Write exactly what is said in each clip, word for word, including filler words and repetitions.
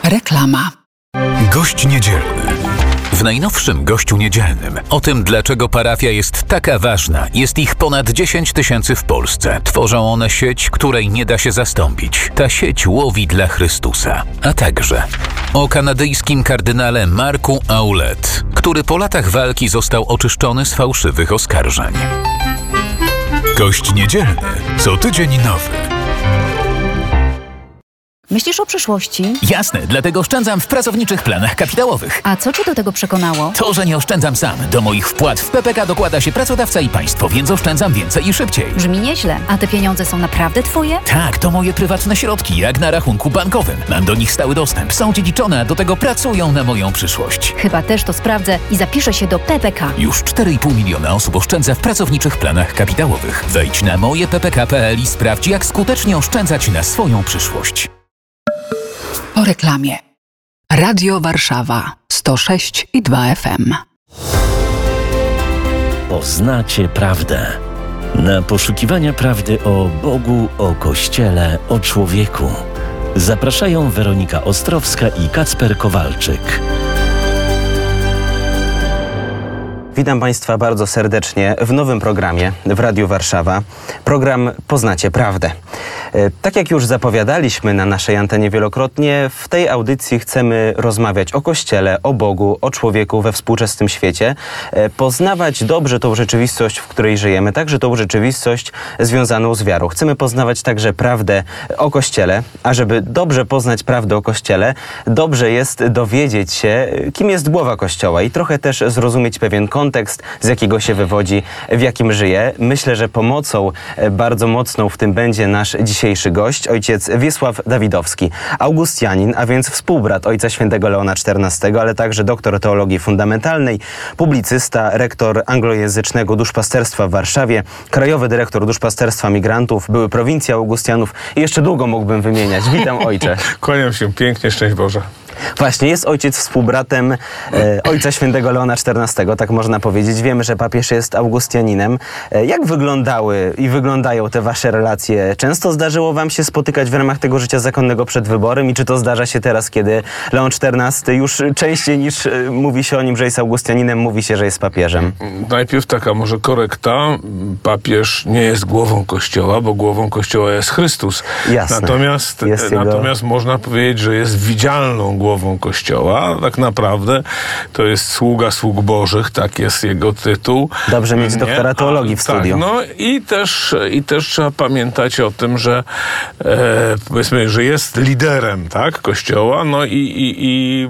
Reklama. Gość niedzielny. W najnowszym Gościu Niedzielnym o tym, dlaczego parafia jest taka ważna. Jest ich ponad dziesięć tysięcy w Polsce. Tworzą one sieć, której nie da się zastąpić. Ta sieć łowi dla Chrystusa. A także o kanadyjskim kardynale Marku Ouellet, który po latach walki został oczyszczony z fałszywych oskarżeń. Gość Niedzielny. Co tydzień nowy. Myślisz o przyszłości? Jasne, dlatego oszczędzam w pracowniczych planach kapitałowych. A co cię do tego przekonało? To, że nie oszczędzam sam. Do moich wpłat w P P K dokłada się pracodawca i państwo, więc oszczędzam więcej i szybciej. Brzmi nieźle. A te pieniądze są naprawdę twoje? Tak, to moje prywatne środki, jak na rachunku bankowym. Mam do nich stały dostęp, są dziedziczone, a do tego pracują na moją przyszłość. Chyba też to sprawdzę i zapiszę się do P P K. Już cztery i pół miliona osób oszczędza w pracowniczych planach kapitałowych. Wejdź na moje p p k kropka p l i sprawdź, jak skutecznie oszczędzać na swoją przyszłość. Po reklamie. Radio Warszawa sto sześć i dwa F M. Poznacie prawdę. Na poszukiwania prawdy o Bogu, o Kościele, o człowieku zapraszają Weronika Ostrowska i Kacper Kowalczyk. Witam Państwa bardzo serdecznie w nowym programie w Radiu Warszawa. Program Poznacie Prawdę. Tak jak już zapowiadaliśmy na naszej antenie wielokrotnie, w tej audycji chcemy rozmawiać o Kościele, o Bogu, o człowieku we współczesnym świecie, poznawać dobrze tą rzeczywistość, w której żyjemy, także tą rzeczywistość związaną z wiarą. Chcemy poznawać także prawdę o Kościele, a żeby dobrze poznać prawdę o Kościele, dobrze jest dowiedzieć się, kim jest głowa Kościoła i trochę też zrozumieć pewien kontekst, z jakiego się wywodzi, w jakim żyje. Myślę, że pomocą bardzo mocną w tym będzie nasz dzisiejszy gość, ojciec Wiesław Dawidowski, augustianin, a więc współbrat ojca świętego Leona czternastego, ale także doktor teologii fundamentalnej, publicysta, rektor anglojęzycznego duszpasterstwa w Warszawie, krajowy dyrektor duszpasterstwa migrantów, były prowincja Augustianów i jeszcze długo mógłbym wymieniać. Witam, ojcze. Kłaniam się pięknie, szczęść Boże. Właśnie, jest ojciec współbratem e, ojca świętego Leona czternastego, tak można powiedzieć. Wiemy, że papież jest augustianinem. E, jak wyglądały i wyglądają te wasze relacje? Często zdarzyło wam się spotykać w ramach tego życia zakonnego przed wyborem i czy to zdarza się teraz, kiedy Leon czternasty już częściej niż e, mówi się o nim, że jest augustianinem, mówi się, że jest papieżem? Najpierw taka może korekta. Papież nie jest głową Kościoła, bo głową Kościoła jest Chrystus. Jasne. Natomiast, jest jego... natomiast można powiedzieć, że jest widzialną głową Kościoła. Tak naprawdę to jest sługa sług bożych, tak jest jego tytuł. Dobrze mieć doktora teologii w studiu. Tak, no i też, i też trzeba pamiętać o tym, że e, powiedzmy, że jest liderem, tak, Kościoła, no i, i, i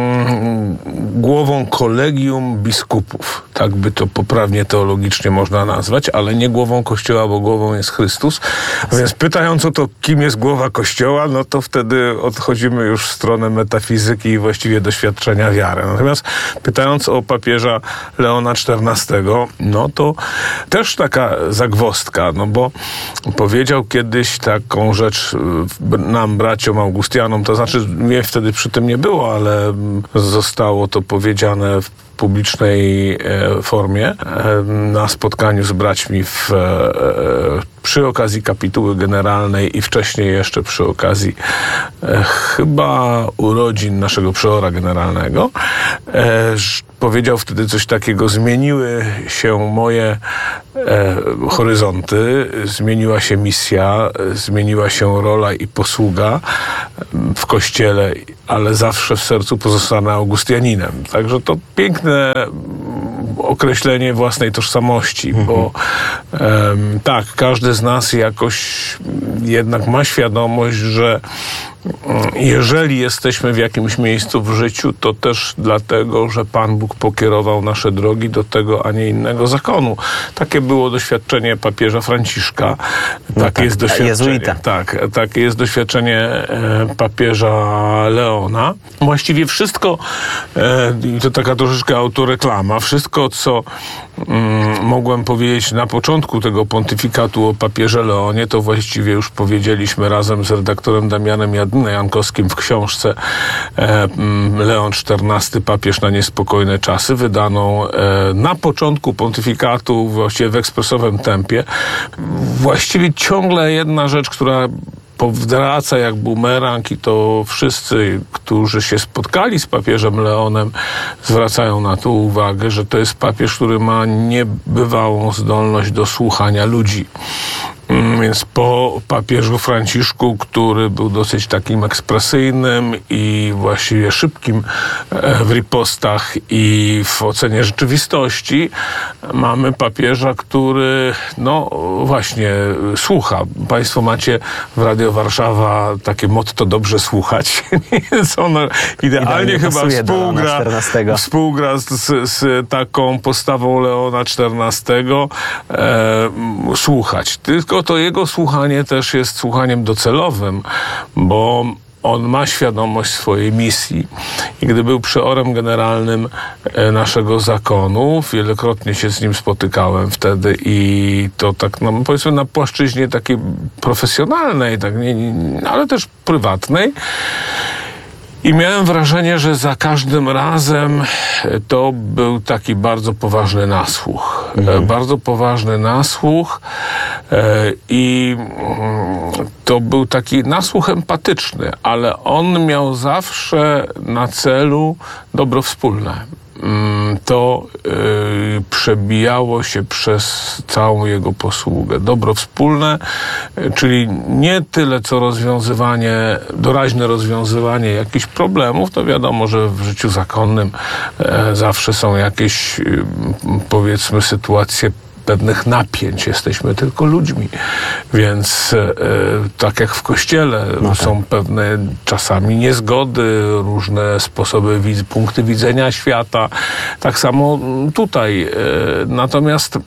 mm, głową kolegium biskupów. Tak by to poprawnie teologicznie można nazwać, ale nie głową Kościoła, bo głową jest Chrystus. A więc pytając o to, kim jest głowa Kościoła, no to wtedy odchodzimy już w stronę metafizyki i właściwie doświadczenia wiary. Natomiast pytając o papieża Leona czternastego, no to też taka zagwozdka, no bo powiedział kiedyś taką rzecz nam, braciom Augustianom, to znaczy mnie wtedy przy tym nie było, ale zostało to powiedziane w publicznej e, formie e, na spotkaniu z braćmi w, e, przy okazji kapituły generalnej i wcześniej jeszcze przy okazji e, chyba urodzin naszego przeora generalnego. E, powiedział wtedy coś takiego: zmieniły się moje e, horyzonty, zmieniła się misja, zmieniła się rola i posługa w Kościele, ale zawsze w sercu pozostanę augustianinem. Także to piękne określenie własnej tożsamości, mhm. bo um, tak, każdy z nas jakoś jednak ma świadomość, że jeżeli jesteśmy w jakimś miejscu w życiu, to też dlatego, że Pan Bóg pokierował nasze drogi do tego, a nie innego zakonu. Takie było doświadczenie papieża Franciszka. No takie tak, jest doświadczenie. Jezuita. Tak, takie jest doświadczenie e, papieża Leona. Właściwie wszystko, e, to taka troszeczkę autoreklama, wszystko, co mm, mogłem powiedzieć na początku tego pontyfikatu o papieże Leonie, to właściwie już powiedzieliśmy razem z redaktorem Damianem Jadnym Jankowskim w książce e, Leon czternasty, papież na niespokojne czasy, wydaną e, na początku pontyfikatu, właściwie w ekspresowym tempie. Właściwie ciągle jedna rzecz, która powraca jak bumerang i to wszyscy, którzy się spotkali z papieżem Leonem, zwracają na to uwagę, że to jest papież, który ma niebywałą zdolność do słuchania ludzi. Więc po papieżu Franciszku, który był dosyć takim ekspresyjnym i właściwie szybkim w ripostach i w ocenie rzeczywistości, mamy papieża, który no właśnie słucha. Państwo macie w Radio Warszawa takie motto dobrze słuchać, więc ono idealnie, idealnie chyba współgra, współgra z, z taką postawą Leona czternastego e, słuchać. Tylko to jego słuchanie też jest słuchaniem docelowym, bo on ma świadomość swojej misji. I gdy był przeorem generalnym naszego zakonu, wielokrotnie się z nim spotykałem wtedy i to tak, no powiedzmy na płaszczyźnie takiej profesjonalnej, tak, nie, nie, ale też prywatnej. I miałem wrażenie, że za każdym razem to był taki bardzo poważny nasłuch. Mhm. Bardzo poważny nasłuch i to był taki nasłuch empatyczny, ale on miał zawsze na celu dobro wspólne. To yy, przebijało się przez całą jego posługę. Dobro wspólne, yy, czyli nie tyle co rozwiązywanie, doraźne rozwiązywanie jakichś problemów, to wiadomo, że w życiu zakonnym yy, zawsze są jakieś, yy, powiedzmy, sytuacje pewnych napięć. Jesteśmy tylko ludźmi. Więc e, tak jak w Kościele no tak. są pewne czasami niezgody, różne sposoby, widz, punkty widzenia świata. Tak samo tutaj. E, natomiast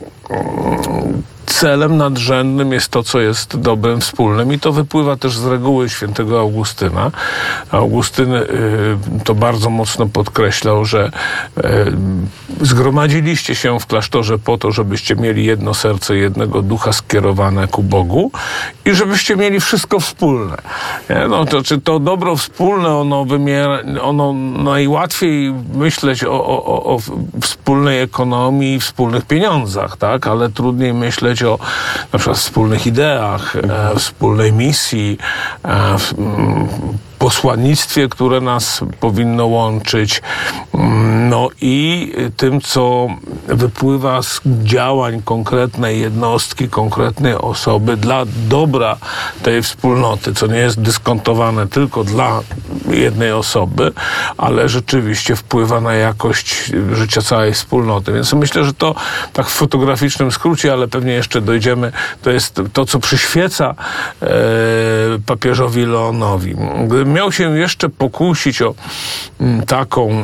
celem nadrzędnym jest to, co jest dobrem wspólnym i to wypływa też z reguły świętego Augustyna. Augustyn y, to bardzo mocno podkreślał, że y, zgromadziliście się w klasztorze po to, żebyście mieli jedno serce, jednego ducha skierowane ku Bogu i żebyście mieli wszystko wspólne. Nie? No, to, czy to dobro wspólne, ono wymiera, ono najłatwiej myśleć o, o, o wspólnej ekonomii, wspólnych pieniądzach, tak? Ale trudniej myśleć o na przykład wspólnych ideach, e, wspólnej misji, e, w, m, posłannictwie, które nas powinno łączyć, no i tym, co wypływa z działań konkretnej jednostki, konkretnej osoby dla dobra tej wspólnoty, co nie jest dyskontowane tylko dla jednej osoby, ale rzeczywiście wpływa na jakość życia całej wspólnoty. Więc myślę, że to tak w fotograficznym skrócie, ale pewnie jeszcze dojdziemy, to jest to, co przyświeca e, papieżowi Leonowi. Gdybym miał się jeszcze pokusić o m, taką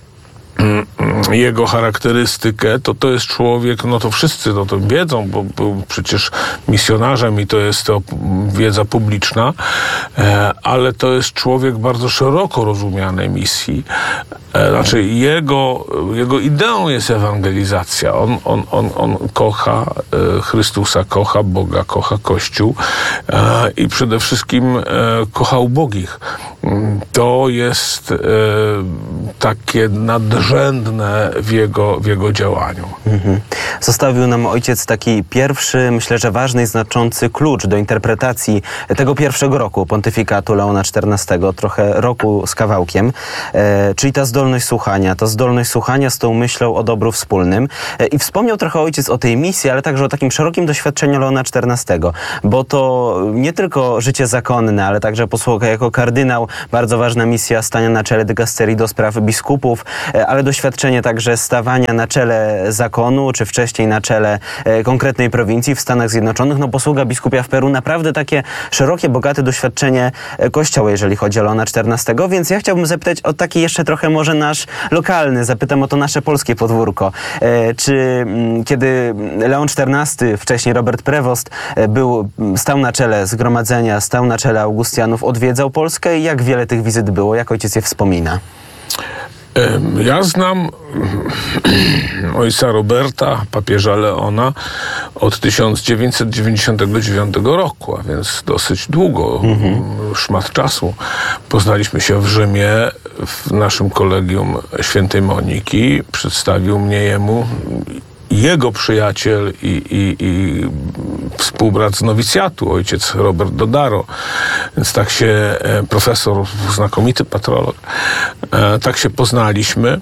jego charakterystykę, to to jest człowiek, no to wszyscy o tym wiedzą, bo był przecież misjonarzem i to jest to wiedza publiczna, ale to jest człowiek bardzo szeroko rozumianej misji. Znaczy jego, jego ideą jest ewangelizacja. On, on, on, on kocha Chrystusa, kocha Boga, kocha Kościół i przede wszystkim kocha ubogich. To jest takie nadrzędne w jego, w jego działaniu. Mhm. Zostawił nam ojciec taki pierwszy, myślę, że ważny i znaczący klucz do interpretacji tego pierwszego roku pontyfikatu Leona czternastego, trochę roku z kawałkiem, e, czyli ta zdolność słuchania, ta zdolność słuchania z tą myślą o dobru wspólnym. E, I wspomniał trochę ojciec o tej misji, ale także o takim szerokim doświadczeniu Leona czternastego, bo to nie tylko życie zakonne, ale także posługa jako kardynał, bardzo ważna misja stania na czele dykasterii do spraw biskupów, e, ale doświadczenie także stawania na czele zakonu, czy wcześniej na czele e, konkretnej prowincji w Stanach Zjednoczonych. No posługa biskupia w Peru, naprawdę takie szerokie, bogate doświadczenie e, Kościoła, jeżeli chodzi o Leona czternastego, więc ja chciałbym zapytać o taki jeszcze trochę może nasz lokalny, zapytam o to nasze polskie podwórko. E, czy m, kiedy Leon czternasty, wcześniej Robert Prevost, e, był, stał na czele zgromadzenia, stał na czele Augustianów, odwiedzał Polskę i jak wiele tych wizyt było, jak ojciec je wspomina? Ja znam ojca Roberta, papieża Leona, od tysiąc dziewięćset dziewięćdziesiątego dziewiątego roku, a więc dosyć długo, mhm. szmat czasu. Poznaliśmy się w Rzymie, w naszym kolegium świętej Moniki. Przedstawił mnie jemu jego przyjaciel i, i, i współbrat z nowicjatu, ojciec Robert Dodaro, więc tak się, profesor, znakomity patrolog, tak się poznaliśmy.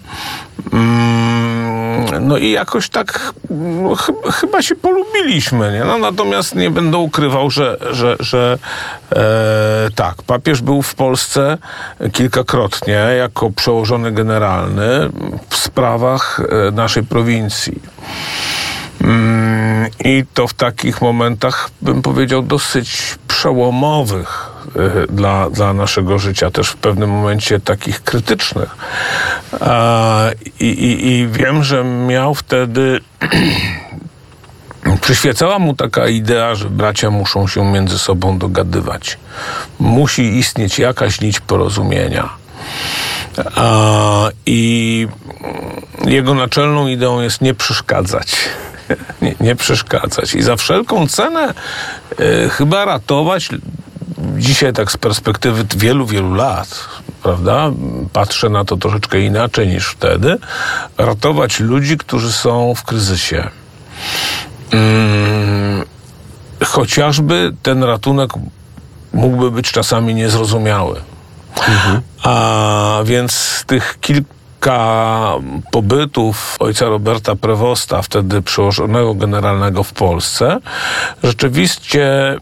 No i jakoś tak no, chyba, chyba się polubiliśmy, nie? No, natomiast nie będę ukrywał, że, że, że e, tak, papież był w Polsce kilkakrotnie jako przełożony generalny w sprawach naszej prowincji. I to w takich momentach, bym powiedział, dosyć przełomowych dla, dla naszego życia, też w pewnym momencie takich krytycznych. I, i, i wiem, że miał wtedy... Przyświecała mu taka idea, że bracia muszą się między sobą dogadywać. Musi istnieć jakaś nić porozumienia. I jego naczelną ideą jest nie przeszkadzać. Nie, nie przeszkadzać. I za wszelką cenę y, chyba ratować, dzisiaj tak z perspektywy wielu, wielu lat, prawda, patrzę na to troszeczkę inaczej niż wtedy, ratować ludzi, którzy są w kryzysie. Hmm, chociażby ten ratunek mógłby być czasami niezrozumiały. Mhm. A więc z tych kilku pobytów ojca Roberta Prewosta, wtedy przełożonego generalnego w Polsce, rzeczywiście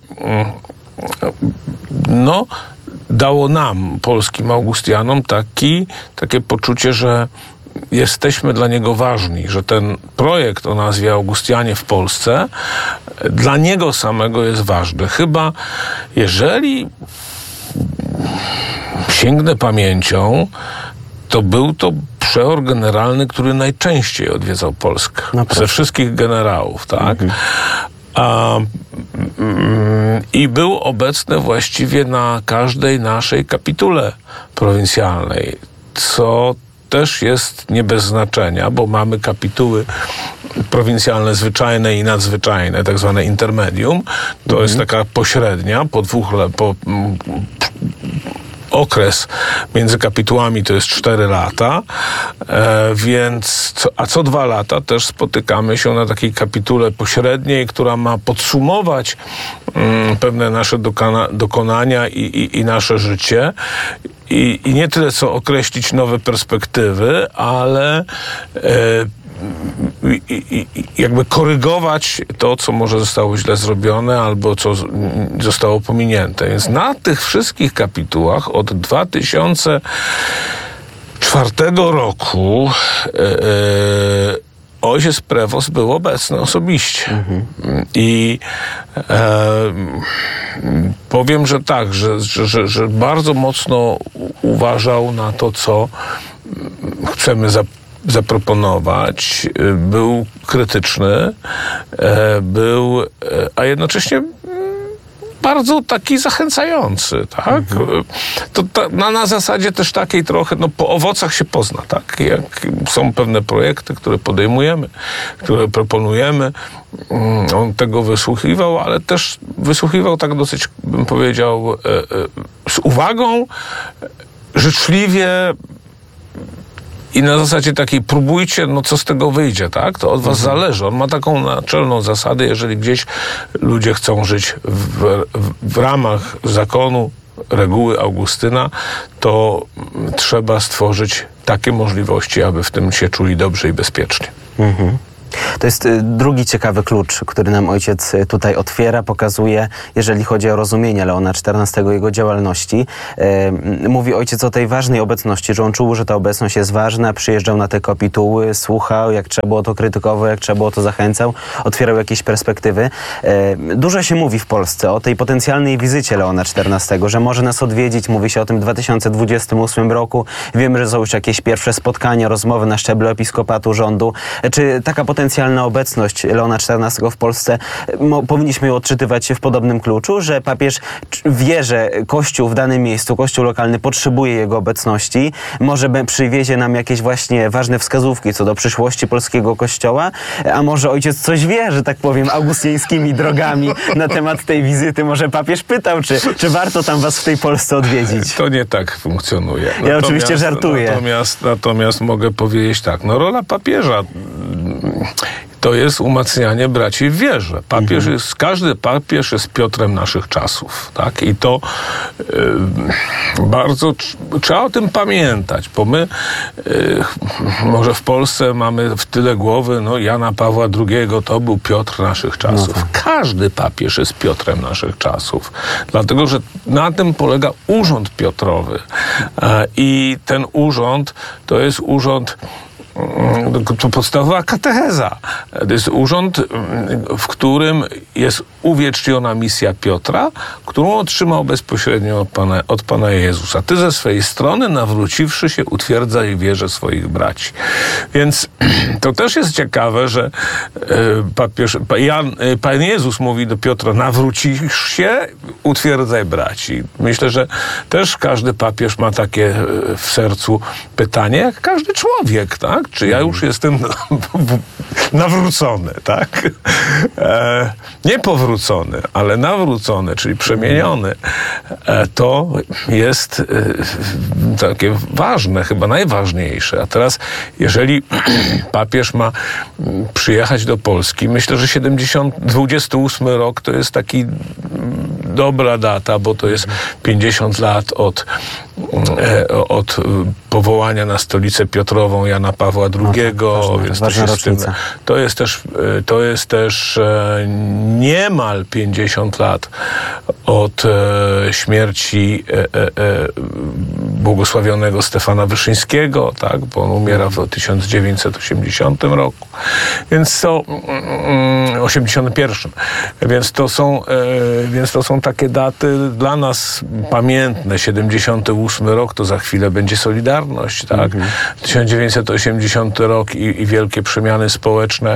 no, dało nam, polskim Augustianom, taki, takie poczucie, że jesteśmy dla niego ważni, że ten projekt o nazwie Augustianie w Polsce dla niego samego jest ważny. Chyba jeżeli sięgnę pamięcią, to był to przeor generalny, który najczęściej odwiedzał Polskę. No ze wszystkich generałów, tak? Mhm. A, mm, I był obecny właściwie na każdej naszej kapitule prowincjalnej, co też jest nie bez znaczenia, bo mamy kapituły prowincjalne zwyczajne i nadzwyczajne, tak zwane intermedium. To mhm. jest taka pośrednia, po dwóch latach, po okres między kapitułami to jest cztery lata, e, więc co, a co dwa lata też spotykamy się na takiej kapitule pośredniej, która ma podsumować mm, pewne nasze dokona, dokonania i, i, i nasze życie. I, I nie tyle co określić nowe perspektywy, ale e, I, i, jakby korygować to, co może zostało źle zrobione albo co zostało pominięte. Więc na tych wszystkich kapitułach od dwa tysiące czwartego roku e, e, ojciec Prewost był obecny osobiście. Mhm. I e, powiem, że tak, że, że, że bardzo mocno uważał na to, co chcemy zaproponować. zaproponować, był krytyczny, był, a jednocześnie bardzo taki zachęcający, tak? Mhm. To ta, na, na zasadzie też takiej trochę, no po owocach się pozna, tak? Jak są pewne projekty, które podejmujemy, które proponujemy, on tego wysłuchiwał, ale też wysłuchiwał tak dosyć, bym powiedział, z uwagą, życzliwie, i na zasadzie takiej próbujcie, no co z tego wyjdzie, tak? To od was mhm. zależy. On ma taką naczelną zasadę, jeżeli gdzieś ludzie chcą żyć w, w, w ramach zakonu, reguły Augustyna, to trzeba stworzyć takie możliwości, aby w tym się czuli dobrze i bezpiecznie. Mhm. To jest drugi ciekawy klucz, który nam ojciec tutaj otwiera, pokazuje, jeżeli chodzi o rozumienie Leona czternastego, jego działalności. E, mówi ojciec o tej ważnej obecności, że on czuł, że ta obecność jest ważna, przyjeżdżał na te kapituły, słuchał, jak trzeba było to krytykował, jak trzeba było to zachęcał, otwierał jakieś perspektywy. E, dużo się mówi w Polsce o tej potencjalnej wizycie Leona czternastego, że może nas odwiedzić, mówi się o tym w dwa tysiące dwudziestym ósmym roku. Wiemy, że są już jakieś pierwsze spotkania, rozmowy na szczeblu episkopatu, rządu. Czy taka potencjalna Potencjalna obecność Leona czternastego w Polsce, mo, powinniśmy ją odczytywać się w podobnym kluczu, że papież wie, że Kościół w danym miejscu, Kościół lokalny potrzebuje jego obecności, może przywiezie nam jakieś właśnie ważne wskazówki co do przyszłości polskiego Kościoła, a może ojciec coś wie, że tak powiem, augustiańskimi drogami na temat tej wizyty. Może papież pytał, czy, czy warto tam was w tej Polsce odwiedzić. To nie tak funkcjonuje. Ja natomiast, oczywiście żartuję. Natomiast, natomiast mogę powiedzieć tak, no rola papieża to jest umacnianie braci w wierze. Papież mhm. jest, każdy papież jest Piotrem naszych czasów, tak? I to y, bardzo tr- trzeba o tym pamiętać, bo my y, może w Polsce mamy w tyle głowy, no Jana Pawła drugiego to był Piotr naszych czasów. No tak. Każdy papież jest Piotrem naszych czasów, dlatego że na tym polega urząd Piotrowy. E, I ten urząd to jest urząd, to podstawowa katecheza. To jest urząd, w którym jest uwieczniona misja Piotra, którą otrzymał bezpośrednio od Pana, od Pana Jezusa. Ty ze swojej strony, nawróciwszy się, utwierdzaj w wierze swoich braci. Więc to też jest ciekawe, że papież, Jan, Pan Jezus mówi do Piotra, nawrócisz się, utwierdzaj braci. Myślę, że też każdy papież ma takie w sercu pytanie, jak każdy człowiek, tak? Czy ja już jestem nawrócony, tak? E, nie powrócony, ale nawrócony, czyli przemieniony. E, to jest e, takie ważne, chyba najważniejsze. A teraz, jeżeli papież ma przyjechać do Polski, myślę, że siedemdziesiąty, dwudziesty ósmy rok to jest taki dobra data, bo to jest pięćdziesiąt lat od, e, od powołania na stolicę Piotrową Jana Pawła drugiego, no, ważne, więc ważna to, tym, to jest też to jest też e, niemal pięćdziesiąt lat od e, śmierci e, e, błogosławionego Stefana Wyszyńskiego, tak, bo on umiera w tysiąc dziewięćset osiemdziesiątym roku. Więc to mm, osiemdziesiątym pierwszym. Więc to są e, więc to są takie daty dla nas pamiętne. siedemdziesiąty ósmy rok to za chwilę będzie Solidarność, tak? Mhm. tysiąc dziewięćset osiemdziesiąty rok i, i wielkie przemiany społeczne.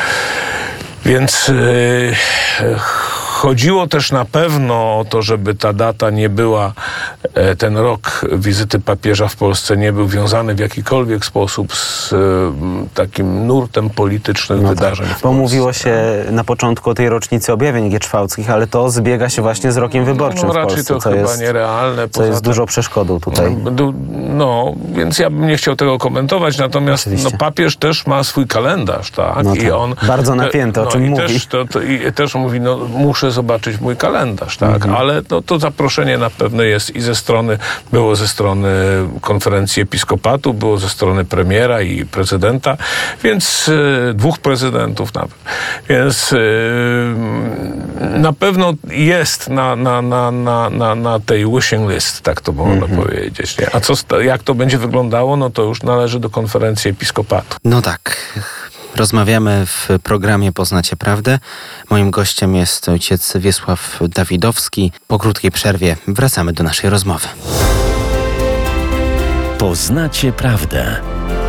Więc yy, chodziło też na pewno o to, żeby ta data nie była, ten rok wizyty papieża w Polsce nie był wiązany w jakikolwiek sposób z takim nurtem politycznych no wydarzeń tak. w Bo mówiło się na początku o tej rocznicy objawień gieczwałckich, ale to zbiega się właśnie z rokiem wyborczym no, w raczej Polsce, to co chyba jest, nierealne. co jest dużo przeszkodą tutaj. No, no, więc ja bym nie chciał tego komentować, natomiast no, papież też ma swój kalendarz, tak? No tak. I on bardzo napięty, o no, czym i mówi. Też, to, to, I też mówi, no muszę zobaczyć mój kalendarz, tak? Mhm. Ale no, to zaproszenie na pewno jest i ze strony, było ze strony konferencji episkopatu, było ze strony premiera i prezydenta, więc y, dwóch prezydentów nawet. Więc y, na pewno jest na, na, na, na, na, na tej wishing list, tak to można mhm. powiedzieć. Nie? A co, jak to będzie wyglądało, no to już należy do konferencji episkopatu. No tak. Rozmawiamy w programie Poznacie Prawdę. Moim gościem jest ojciec Wiesław Dawidowski. Po krótkiej przerwie wracamy do naszej rozmowy. Poznacie Prawdę.